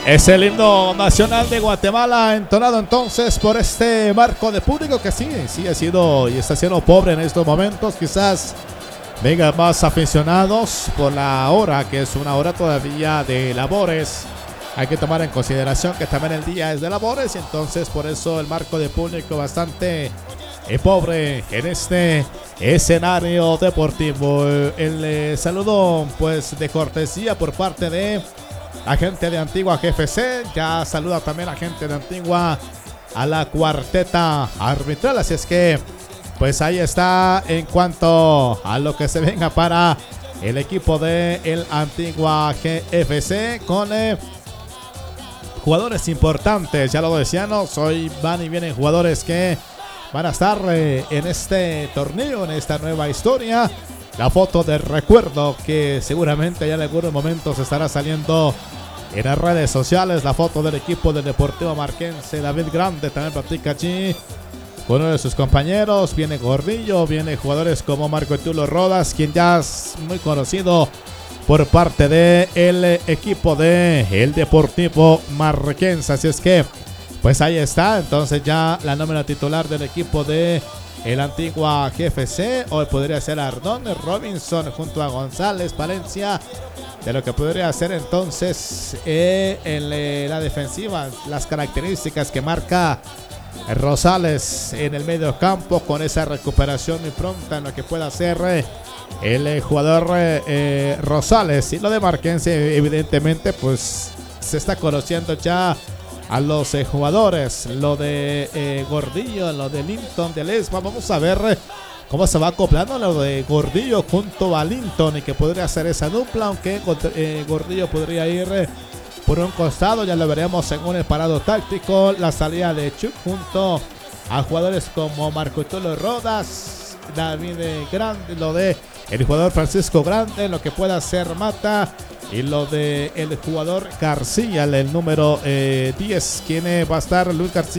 Es el himno nacional de Guatemala, entonado entonces por este marco de público que sí ha sido y está siendo pobre en estos momentos. Quizás vengan más aficionados por la hora, que es una hora todavía de labores. Hay que tomar en consideración que también el día es de labores y entonces por eso el marco de público bastante pobre en este escenario deportivo. El saludo pues de cortesía por parte de la gente de Antigua GFC. Ya saluda también a la gente de Antigua a la cuarteta arbitral. Así es que pues ahí está en cuanto a lo que se venga para el equipo de el Antigua GFC con jugadores importantes. Ya lo decíamos, hoy van y vienen jugadores que van a estar en este torneo, en esta nueva historia. La foto de recuerdo que seguramente ya en algunos momentos estará saliendo en las redes sociales. La foto del equipo del Deportivo Marquense. David Grande también practica allí con uno de sus compañeros. Viene Gordillo, viene jugadores como Marco Tulio Rodas, quien ya es muy conocido por parte del equipo de el Deportivo Marquense. Así es que pues ahí está, entonces ya la nómina titular del equipo de el Antigua GFC. Hoy podría ser Ardón, Robinson junto a González, Palencia. De lo que podría ser entonces en la defensiva, las características que marca Rosales en el medio campo, con esa recuperación muy pronta en lo que pueda hacer el jugador Rosales. Y lo de Marquense evidentemente pues se está conociendo ya a los jugadores, lo de Gordillo, lo de Linton de Lesma. Vamos a ver cómo se va acoplando lo de Gordillo junto a Linton y que podría hacer esa dupla, aunque Gordillo podría ir por un costado. Ya lo veremos según el parado táctico. La salida de Chuck junto a jugadores como Marco Tulio Rodas, David Grande, lo de el jugador Francisco Grande, lo que pueda hacer Mata, y lo de el jugador García, el número 10, quien va a estar Luis García.